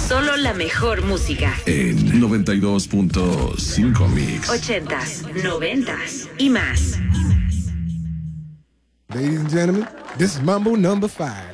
Solo la mejor música. En 92.5 Mix. 80s, 90s y más. Ladies and gentlemen, this is Mambo number 5.